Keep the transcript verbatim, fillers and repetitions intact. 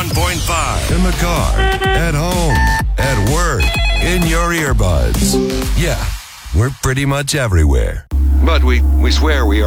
one point five. In the car, at home, at work, in your earbuds. Yeah, we're pretty much everywhere. But we, we swear we are